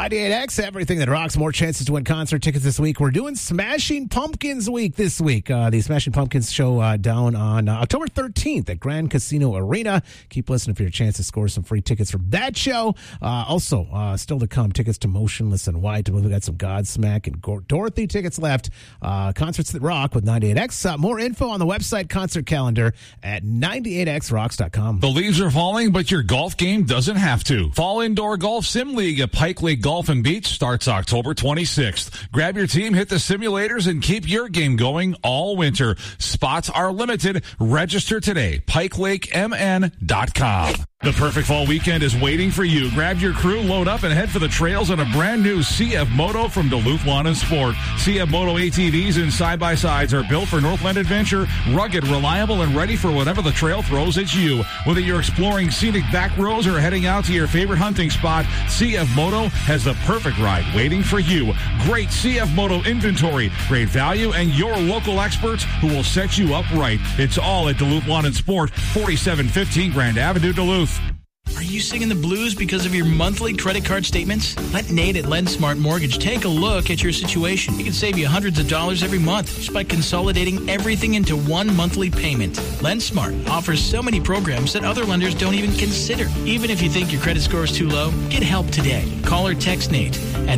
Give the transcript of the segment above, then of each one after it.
98X, everything that rocks. More chances to win concert tickets this week. We're doing Smashing Pumpkins Week this week. The Smashing Pumpkins show down on October 13th at Grand Casino Arena. Keep listening for your chance to score some free tickets from that show. Also, still to come, tickets to Motionless in White. We've got some Godsmack and Dorothy tickets left. Concerts that rock with 98X. More info on the website concert calendar at 98xrocks.com. The leaves are falling, but your golf game doesn't have to. Fall Indoor Golf Sim League at Pike Lake Golf and Beach starts October 26th. Grab your team, hit the simulators, and keep your game going all winter. Spots are limited. Register today. PikeLakeMN.com. The perfect fall weekend is waiting for you. Grab your crew, load up, and head for the trails on a brand new CF Moto from Duluth Lawn and Sport. CF Moto ATVs and side-by-sides are built for Northland adventure, rugged, reliable, and ready for whatever the trail throws at you. Whether you're exploring scenic back roads or heading out to your favorite hunting spot, CF Moto has the perfect ride waiting for you. Great CF Moto inventory, great value, and your local experts who will set you up right. It's all at Duluth Lawn and Sport, 4715 Grand Avenue, Duluth. Are you singing the blues because of your monthly credit card statements? Let Nate at LendSmart Mortgage take a look at your situation. He can save you hundreds of dollars every month just by consolidating everything into one monthly payment. LendSmart offers so many programs that other lenders don't even consider. Even if you think your credit score is too low, get help today. Call or text Nate at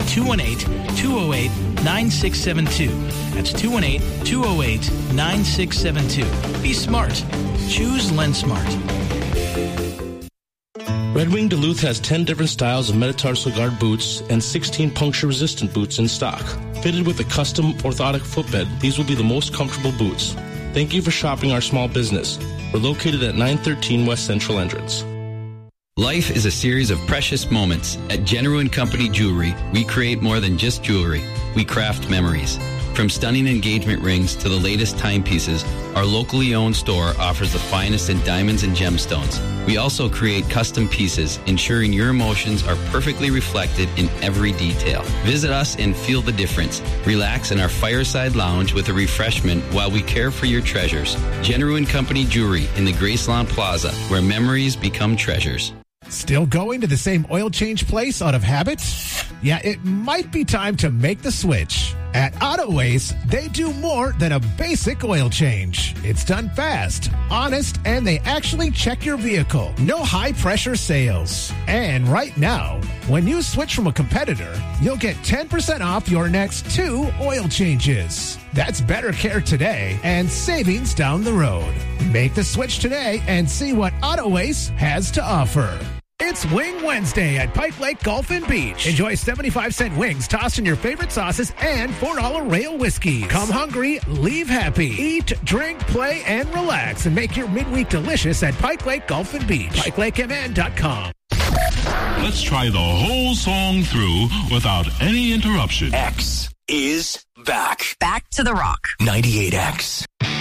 218-208-9672. That's 218-208-9672. Be smart. Choose LendSmart. Red Wing Duluth has 10 different styles of metatarsal guard boots and 16 puncture-resistant boots in stock. Fitted with a custom orthotic footbed, these will be the most comfortable boots. Thank you for shopping our small business. We're located at 913 West Central Entrance. Life is a series of precious moments. At General & Company Jewelry, we create more than just jewelry. We craft memories. From stunning engagement rings to the latest timepieces, our locally owned store offers the finest in diamonds and gemstones. We also create custom pieces, ensuring your emotions are perfectly reflected in every detail. Visit us and feel the difference. Relax in our fireside lounge with a refreshment while we care for your treasures. General & Company Jewelry in the Gracelawn Plaza, where memories become treasures. Still going to the same oil change place out of habit? Yeah, it might be time to make the switch. At Autoways, they do more than a basic oil change. It's done fast, honest, and they actually check your vehicle. No high-pressure sales. And right now, when you switch from a competitor, you'll get 10% off your next 2 oil changes. That's better care today and savings down the road. Make the switch today and see what Autoways has to offer. It's Wing Wednesday at Pike Lake Golf and Beach. Enjoy 75-cent wings tossed in your favorite sauces and $4 rail whiskeys. Come hungry, leave happy. Eat, drink, play, and relax, and make your midweek delicious at Pike Lake Golf and Beach. PikeLakeMN.com. Let's try the whole song through without any interruption. X is back. Back to the rock. 98X.